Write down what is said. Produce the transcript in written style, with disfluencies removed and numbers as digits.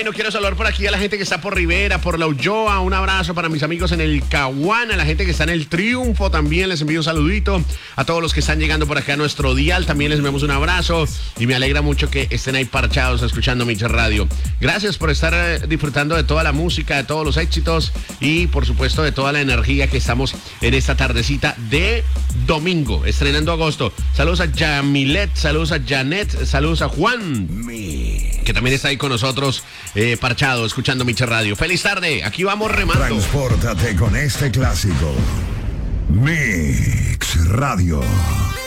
Bueno, quiero saludar por aquí a la gente que está por Rivera, por La Ulloa. Un abrazo para mis amigos en el Caguán, a la gente que está en el Triunfo también les envío un saludito. A todos los que están llegando por acá a nuestro dial también les enviamos un abrazo. Y me alegra mucho que estén ahí parchados escuchando Mix Radio. Gracias por estar disfrutando de toda la música, de todos los éxitos y por supuesto de toda la energía que estamos en esta tardecita de domingo, estrenando agosto. Saludos a Yamilet, saludos a Janet, saludos a Juan, que también está ahí con nosotros, parchado, escuchando Mix Radio. Feliz tarde, aquí vamos remando. Transpórtate con este clásico. Mix Radio.